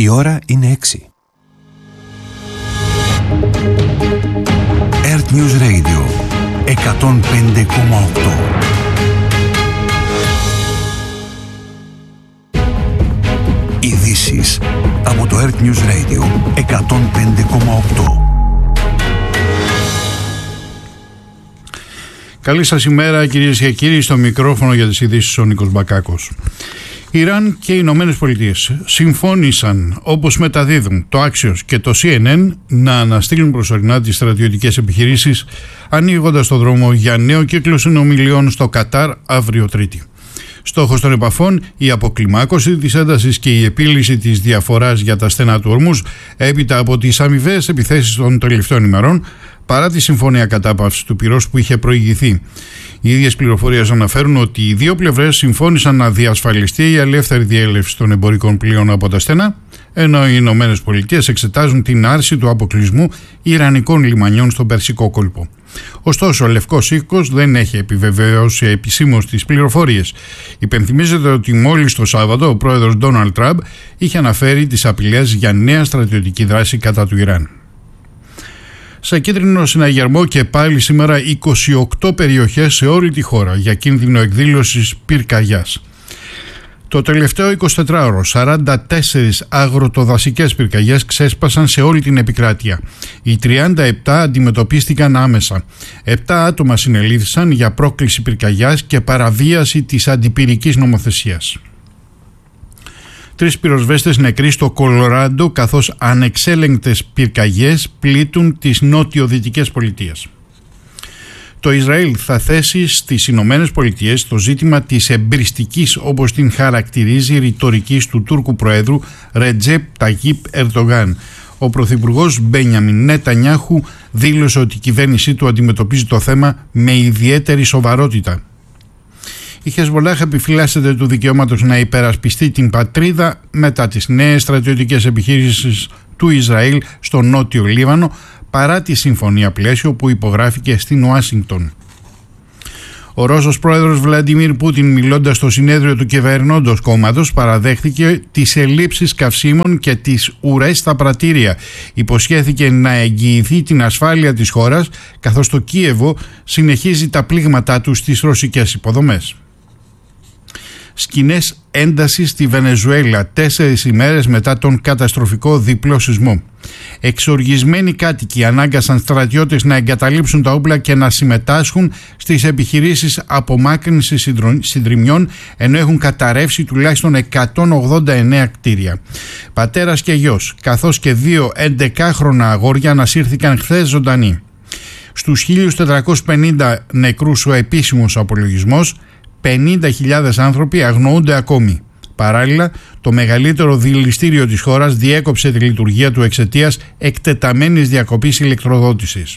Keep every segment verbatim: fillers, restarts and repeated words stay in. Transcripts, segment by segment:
Η ώρα είναι έξι. Earth News Radio εκατόν πέντε κόμμα οκτώ. Ειδήσεις από το Earth News Radio εκατόν πέντε κόμμα οκτώ. Καλή σας ημέρα κυρίες και κύριοι, στο μικρόφωνο για τις ειδήσεις ο Νίκος Μπακάκος. Ιράν και οι Ηνωμένες Πολιτείες συμφώνησαν, όπως μεταδίδουν το Axios και το σι εν εν, να αναστείλουν προσωρινά τις στρατιωτικές επιχειρήσεις, ανοίγοντας το δρόμο για νέο κύκλο συνομιλιών στο Κατάρ αύριο Τρίτη. Στόχος των επαφών, η αποκλιμάκωση της έντασης και η επίλυση της διαφοράς για τα στενά του Ορμούζ έπειτα από τις αμοιβαίες επιθέσεις των τελευταίων ημερών, παρά τη συμφωνία κατάπαυσης του πυρός που είχε προηγηθεί. Οι ίδιες πληροφορίες αναφέρουν ότι οι δύο πλευρές συμφώνησαν να διασφαλιστεί η ελεύθερη διέλευση των εμπορικών πλοίων από τα στενά, ενώ οι Ηνωμένες Πολιτείες εξετάζουν την άρση του αποκλεισμού ιρανικών λιμανιών στον Περσικό κόλπο. Ωστόσο, ο Λευκός Οίκος δεν έχει επιβεβαιώσει επισήμως τις πληροφορίες. Υπενθυμίζεται ότι μόλις το Σάββατο ο πρόεδρος Ντόναλντ Τραμπ είχε αναφέρει τις απειλές για νέα στρατιωτική δράση κατά του Ιράν. Σε κίτρινο συναγερμό και πάλι σήμερα είκοσι οκτώ περιοχές σε όλη τη χώρα για κίνδυνο εκδήλωσης πυρκαγιάς. Το τελευταίο εικοσιτετράωρο σαράντα τέσσερις αγροτοδασικές πυρκαγιές ξέσπασαν σε όλη την επικράτεια. Οι τριάντα επτά αντιμετωπίστηκαν άμεσα. επτά άτομα συνελήφθησαν για πρόκληση πυρκαγιάς και παραβίαση της αντιπυρικής νομοθεσίας. Τρεις πυροσβέστες νεκροί στο Κολοράντο, καθώς ανεξέλεγκτες πυρκαγιές πλήττουν τις νότιο-δυτικές πολιτείες. Το Ισραήλ θα θέσει στις Ηνωμένες Πολιτείες το ζήτημα της εμπριστικής, όπως την χαρακτηρίζει, ρητορικής του Τούρκου Προέδρου Ρετζέπ Ταγίπ Ερντογάν. Ο Πρωθυπουργός Μπένιαμιν Νετανιάχου δήλωσε ότι η κυβέρνησή του αντιμετωπίζει το θέμα με ιδιαίτερη σοβαρότητα. Η Χεσβολάχ επιφυλάσσεται του δικαιώματος να υπερασπιστεί την πατρίδα μετά τις νέες στρατιωτικές επιχείρησεις του Ισραήλ στο νότιο Λίβανο, παρά τη συμφωνία πλαίσιο που υπογράφηκε στην Ουάσιγκτον. Ο Ρώσος πρόεδρος Βλαντιμίρ Πούτιν, μιλώντας στο συνέδριο του κυβερνώντος κόμματος, παραδέχθηκε τις ελλείψεις καυσίμων και τις ουρές στα πρατήρια. Υποσχέθηκε να εγγυηθεί την ασφάλεια της χώρας, καθώς το Κίεβο συνεχίζει τα πλήγματά του στις ρωσικές υποδομές. Σκηνές έντασης στη Βενεζουέλα τέσσερις ημέρες μετά τον καταστροφικό διπλό σεισμό. Εξοργισμένοι κάτοικοι ανάγκασαν στρατιώτες να εγκαταλείψουν τα όπλα και να συμμετάσχουν στις επιχειρήσεις απομάκρυνσης συντριμιών, ενώ έχουν καταρρεύσει τουλάχιστον εκατόν ογδόντα εννέα κτίρια. Πατέρας και γιος, καθώς και δύο έντεκάχρονα αγόρια ανασύρθηκαν χθες ζωντανοί. Στους χίλιους τετρακόσιους πενήντα νεκρούς ο επίσημος απολογισμός, πενήντα χιλιάδες άνθρωποι αγνοούνται ακόμη. Παράλληλα, το μεγαλύτερο δηληστήριο της χώρας διέκοψε τη λειτουργία του εξαιτίας εκτεταμένης διακοπής ηλεκτροδότησης.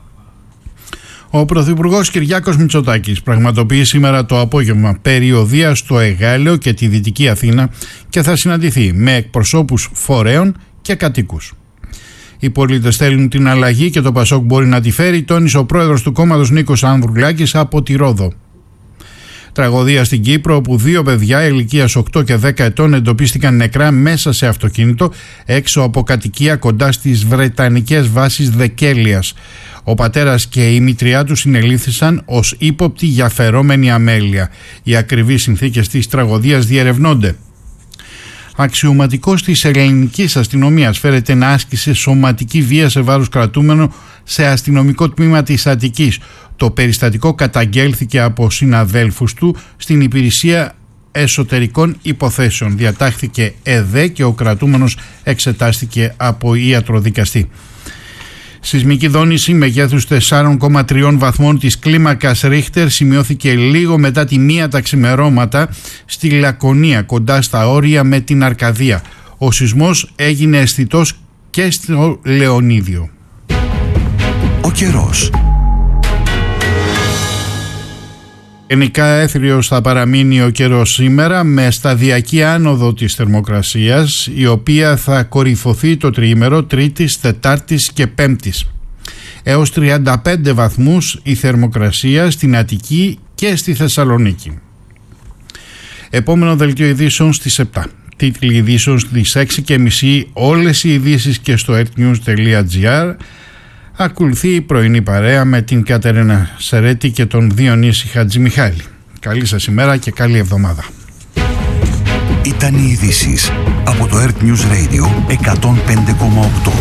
Ο Πρωθυπουργός Κυριάκος Μητσοτάκης πραγματοποιεί σήμερα το απόγευμα περιοδεία στο Εγάλεο και τη Δυτική Αθήνα και θα συναντηθεί με εκπροσώπους φορέων και κατοίκους. Οι πολίτες θέλουν την αλλαγή και το Πασόκ μπορεί να τη φέρει, τόνισε ο πρόεδρος του κόμματος Νίκος Ανδρουλάκης από τη Ρόδο. Τραγωδία στην Κύπρο, όπου δύο παιδιά ηλικίας οκτώ και δέκα ετών εντοπίστηκαν νεκρά μέσα σε αυτοκίνητο έξω από κατοικία κοντά στις βρετανικές βάσεις Δεκέλειας. Ο πατέρας και η μητριά του συνελήφθησαν ως ύποπτοι για φερόμενη αμέλεια. Οι ακριβείς συνθήκες της τραγωδίας διερευνώνται. Αξιωματικός της ελληνικής αστυνομίας φέρεται να άσκησε σωματική βία σε βάρος κρατούμενο σε αστυνομικό τμήμα της Αττικής. Το περιστατικό καταγγέλθηκε από συναδέλφους του στην υπηρεσία εσωτερικών υποθέσεων. Διατάχθηκε ΕΔΕ και ο κρατούμενος εξετάστηκε από ιατροδικαστή. Σεισμική δόνηση μεγέθους τέσσερα κόμμα τρία βαθμών της κλίμακας Ρίχτερ σημειώθηκε λίγο μετά τη μία τα ξημερώματα στη Λακωνία, κοντά στα όρια με την Αρκαδία. Ο σεισμός έγινε αισθητός και στο Λεωνίδιο. Ο καιρός. Γενικά έθριος θα παραμείνει ο καιρός σήμερα, με σταδιακή άνοδο της θερμοκρασίας, η οποία θα κορυφωθεί το τριήμερο Τρίτης, Τετάρτης και Πέμπτης. Έως τριάντα πέντε βαθμούς η θερμοκρασία στην Αττική και στη Θεσσαλονίκη. Επόμενο δελτίο ειδήσεων στις επτά. Τίτλοι ειδήσεων στις έξι και μισή, όλες οι ειδήσεις και στο earthnews τελεία gr. Ακολουθεί η πρωινή παρέα με την Κατερίνα Σερέτη και τον Διονύση Χατζημιχάλη. Καλή σας ημέρα και καλή εβδομάδα. Ήταν οι ειδήσεις από το Earth News Radio εκατόν πέντε κόμμα οκτώ.